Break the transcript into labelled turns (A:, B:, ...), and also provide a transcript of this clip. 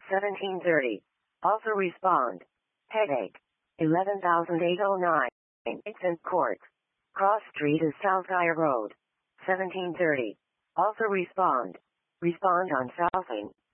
A: 1730. Also respond. Headache. 11,809. Vincent Court. Cross Street is South Higher Road. 1730. Also respond. Respond on Southing.